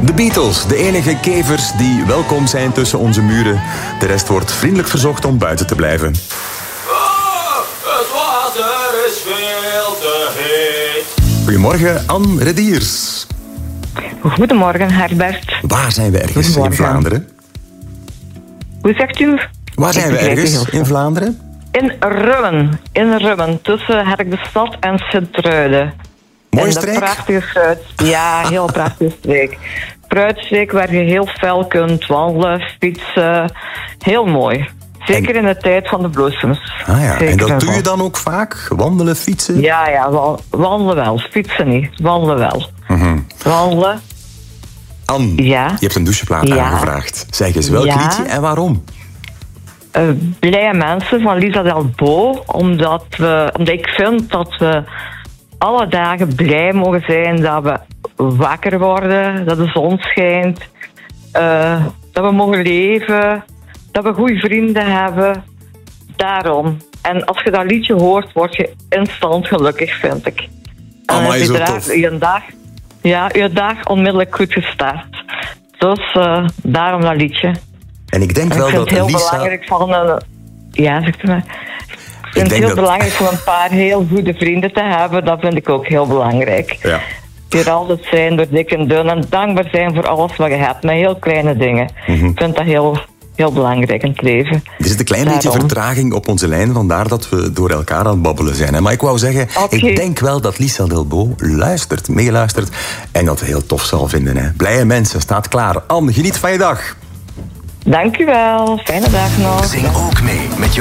De Beatles, de enige kevers die welkom zijn tussen onze muren. De rest wordt vriendelijk verzocht om buiten te blijven. Het water is veel te heet. Goedemorgen, Anne Rediers. Goedemorgen, Herbert. Waar zijn we ergens in Vlaanderen? Hoe zegt u? Waar zijn we ergens in Vlaanderen? In Rummen, tussen Herkdestad en Sint-Truiden. Mooie en streek? De prachtige fruit. Ja, heel prachtige streek. Fruitstreek waar je heel fel kunt wandelen, fietsen. Heel mooi. Zeker in de tijd van de bloesems. Ah ja, Zeker en dat doe wel. je dan ook vaak? Wandelen, fietsen? Ja, wandelen wel. Fietsen niet, wandelen wel. Wandelen, Anne, ja. je hebt een doucheplaat Ja. aangevraagd. Zeg eens, welk Ja. liedje en waarom? Blije mensen van Lisa Delbo. Omdat ik vind dat we alle dagen blij mogen zijn dat we wakker worden, dat de zon schijnt, dat we mogen leven, dat we goede vrienden hebben. Daarom. En als je dat liedje hoort, word je instant gelukkig, vind ik. En Amai, je zo draagt tof. je dag onmiddellijk goed gestart. Dus daarom dat liedje. En ik denk En wel ik vind dat het heel Lisa... belangrijk van een... Ja, zegt u maar. Ik vind het denk heel dat- belangrijk om een paar heel goede vrienden te hebben. Dat vind ik ook heel belangrijk. Ja. Die er altijd zijn, door dik en dun. En dankbaar zijn voor alles wat je hebt. Met heel kleine dingen. Ik vind dat heel, heel belangrijk in het leven. Er zit een klein beetje Daarom. vertraging op onze lijn, vandaar dat we door elkaar aan het babbelen zijn. Hè. Maar ik wou zeggen, Oké. ik denk wel dat Lisa Delbo luistert, meeluistert en dat heel tof zal vinden. Hè. Blije mensen, staat klaar. Anne, geniet van je dag. Dank u wel. Fijne dag nog. Zing ook mee met je